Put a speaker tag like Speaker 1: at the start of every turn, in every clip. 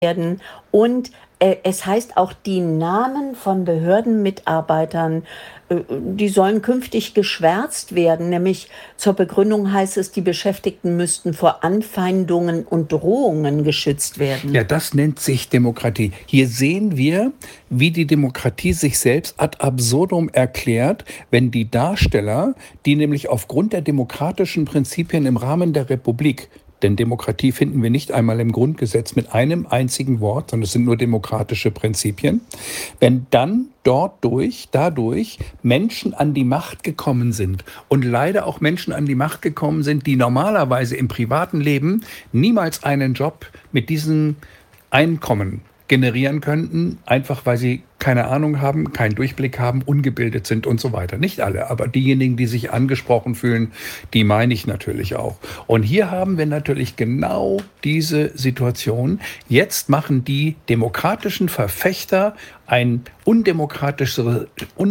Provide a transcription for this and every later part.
Speaker 1: werden. Und es heißt auch, die Namen von Behördenmitarbeitern, die sollen künftig geschwärzt werden. Nämlich zur Begründung heißt es, die Beschäftigten müssten vor Anfeindungen und Drohungen geschützt werden.
Speaker 2: Ja, das nennt sich Demokratie. Hier sehen wir, wie die Demokratie sich selbst ad absurdum erklärt, wenn die Darsteller, die nämlich aufgrund der demokratischen Prinzipien im Rahmen der Republik, denn Demokratie finden wir nicht einmal im Grundgesetz mit einem einzigen Wort, sondern es sind nur demokratische Prinzipien, wenn dann dadurch Menschen an die Macht gekommen sind und leider auch Menschen an die Macht gekommen sind, die normalerweise im privaten Leben niemals einen Job mit diesem Einkommen generieren könnten, einfach weil sie keine Ahnung haben, keinen Durchblick haben, ungebildet sind und so weiter. Nicht alle, aber diejenigen, die sich angesprochen fühlen, die meine ich natürlich auch. Und hier haben wir natürlich genau diese Situation. Jetzt machen die demokratischen Verfechter ein undemokratisches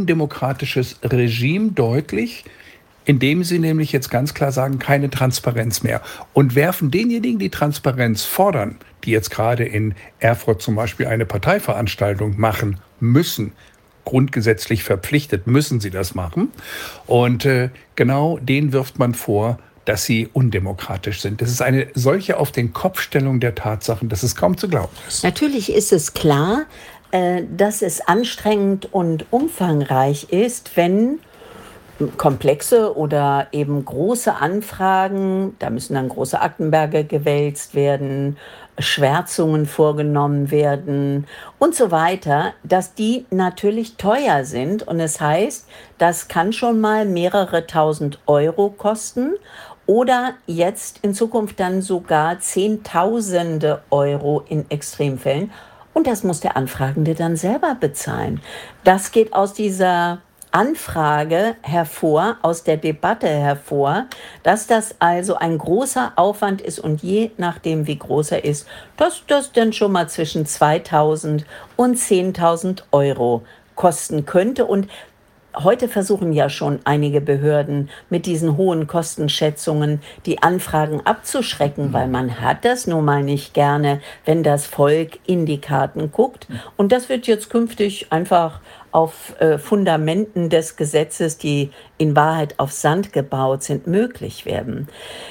Speaker 2: Regime deutlich, indem sie nämlich jetzt ganz klar sagen, keine Transparenz mehr und werfen denjenigen, die Transparenz fordern, die jetzt gerade in Erfurt zum Beispiel eine Parteiveranstaltung machen müssen, grundgesetzlich verpflichtet müssen sie das machen. Und genau denen wirft man vor, dass sie undemokratisch sind. Das ist eine solche auf den Kopfstellung der Tatsachen, dass es kaum zu glauben ist.
Speaker 1: Natürlich ist es klar, dass es anstrengend und umfangreich ist, wenn komplexe oder eben große Anfragen, da müssen dann große Aktenberge gewälzt werden, Schwärzungen vorgenommen werden und so weiter, dass die natürlich teuer sind. Und es heißt, das kann schon mal mehrere tausend Euro kosten oder jetzt in Zukunft dann sogar Zehntausende Euro in Extremfällen. Und das muss der Anfragende dann selber bezahlen. Das geht aus dieser Anfrage hervor, aus der Debatte hervor, dass das also ein großer Aufwand ist und je nachdem, wie groß er ist, dass das dann schon mal zwischen 2.000 und 10.000 Euro kosten könnte. Und heute versuchen ja schon einige Behörden mit diesen hohen Kostenschätzungen die Anfragen abzuschrecken, weil man hat das nun mal nicht gerne, wenn das Volk in die Karten guckt. Und das wird jetzt künftig einfach auf Fundamenten des Gesetzes, die in Wahrheit auf Sand gebaut sind, möglich werden.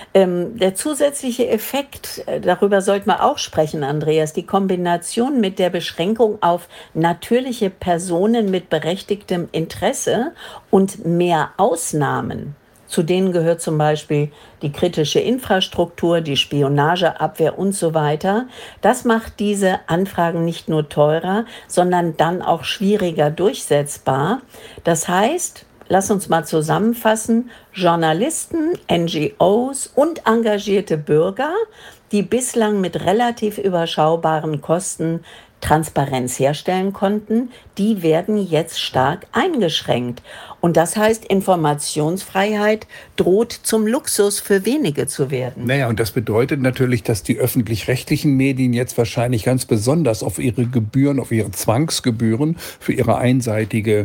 Speaker 1: Der zusätzliche Effekt, darüber sollten wir auch sprechen, Andreas, die Kombination mit der Beschränkung auf natürliche Personen mit berechtigtem Interesse und mehr Ausnahmen. Zu denen gehört zum Beispiel die kritische Infrastruktur, die Spionageabwehr und so weiter. Das macht diese Anfragen nicht nur teurer, sondern dann auch schwieriger durchsetzbar. Das heißt, lass uns mal zusammenfassen, Journalisten, NGOs und engagierte Bürger, die bislang mit relativ überschaubaren Kosten Transparenz herstellen konnten, die werden jetzt stark eingeschränkt. Und das heißt, Informationsfreiheit droht zum Luxus für wenige zu werden.
Speaker 2: Naja, und das bedeutet natürlich, dass die öffentlich-rechtlichen Medien jetzt wahrscheinlich ganz besonders auf ihre Gebühren, auf ihre Zwangsgebühren für ihre einseitige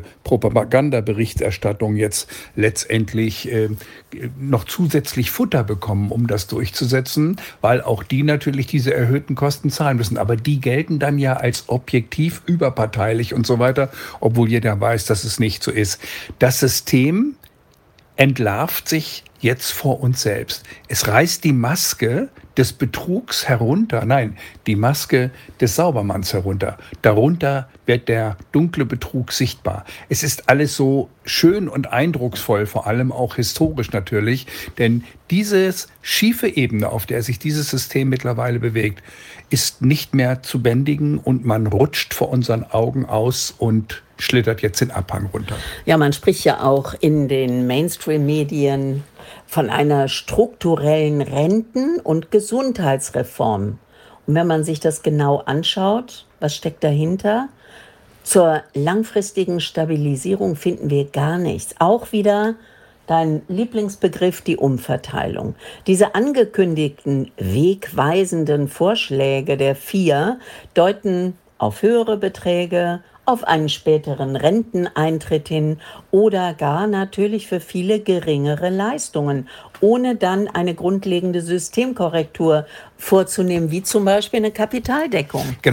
Speaker 2: Propagandaberichterstattung jetzt letztendlich noch zusätzlich Futter bekommen, um das durchzusetzen, weil auch die natürlich diese erhöhten Kosten zahlen müssen. Aber die gelten dann ja als objektiv überparteilich und so weiter, obwohl jeder weiß, dass es nicht so ist. Das System entlarvt sich jetzt vor uns selbst. Es reißt die Maske des Betrugs herunter, nein, die Maske des Saubermanns herunter. Darunter wird der dunkle Betrug sichtbar. Es ist alles so schön und eindrucksvoll, vor allem auch historisch natürlich, denn dieses schiefe Ebene, auf der sich dieses System mittlerweile bewegt, ist nicht mehr zu bändigen und man rutscht vor unseren Augen aus und schlittert jetzt den Abhang runter.
Speaker 1: Ja, man spricht ja auch in den Mainstream-Medien von einer strukturellen Renten- und Gesundheitsreform. Und wenn man sich das genau anschaut, was steckt dahinter? Zur langfristigen Stabilisierung finden wir gar nichts. Auch wieder dein Lieblingsbegriff, die Umverteilung. Diese angekündigten wegweisenden Vorschläge der vier deuten auf höhere Beträge, auf einen späteren Renteneintritt hin oder gar natürlich für viele geringere Leistungen, ohne dann eine grundlegende Systemkorrektur vorzunehmen, wie zum Beispiel eine Kapitaldeckung.